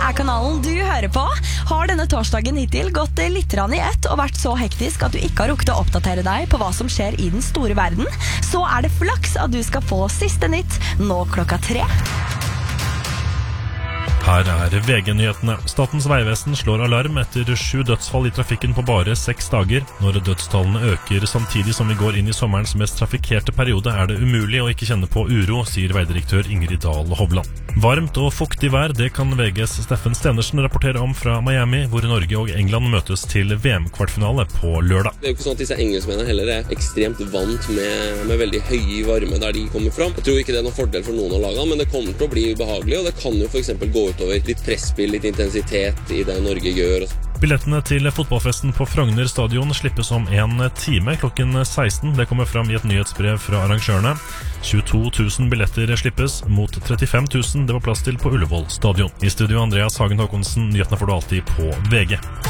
kanalen du hører på. Har denne torsdagen hittil gått litt i ett og vært så hektisk at du ikke har rukket å oppdatere deg på hva som skjer i den store verden, så er det flaks at du skal få siste nytt nå 3:00. Her er VG-nyhetene. Statens Vegvesen slår alarm etter 7 dødsfall i trafikken på bare 6 dager. Når dødstallene øker samtidig som vi går inn i sommerens mest trafikkerte periode, er det umulig å ikke kjenne på uro, sier veidirektør Ingrid Dahl Hovland. Varmt og fuktig vær, det kan VGs Steffen Stenersen rapportere om fra Miami, hvor Norge og England møtes til VM-kvartfinale på lørdag. Det er jo ikke sånn at disse engelskmennene heller er ekstremt vant med veldig høy varme der de kommer fram. Jeg tror ikke det er noen fordel for noen av lagene, men det kommer til å bli ubehagelig, og det kan jo for eksempel gå utover litt presspill, litt intensitet i det Norge gjør. Billettene til fotballfesten på Frogner stadion slippes om 1 time klokken 16. Det kommer fram i et nyhetsbrev fra arrangørene. 22 000 billetter slippes mot 35 000 det var plass til på Ullevål stadion. I studio Andreas Hagen Håkonsen, nyhetene får du alltid på VG.